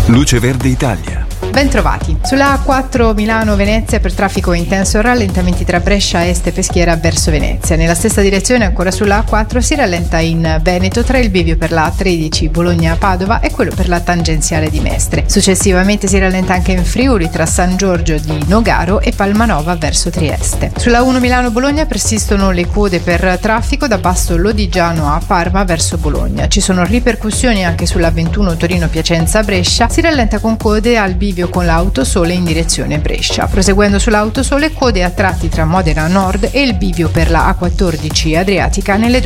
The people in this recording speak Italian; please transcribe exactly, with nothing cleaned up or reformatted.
Luce Verde Italia. Bentrovati. Sulla A quattro Milano-Venezia per traffico intenso, rallentamenti tra Brescia Est e Peschiera verso Venezia. Nella stessa direzione ancora sulla A quattro si rallenta in Veneto tra il bivio per la A tredici Bologna-Padova e quello per la tangenziale di Mestre. Successivamente si rallenta anche in Friuli tra San Giorgio di Nogaro e Palmanova verso Trieste. Sulla uno Milano-Bologna persistono le code per traffico da Basso Lodigiano a Parma verso Bologna. Ci sono ripercussioni anche sulla ventuno Torino-Piacenza-Brescia. Si rallenta con code al bivio con l'Autosole in direzione Brescia. Proseguendo sull'Autosole, code a tratti tra Modena Nord e il bivio per la A quattordici Adriatica nelle due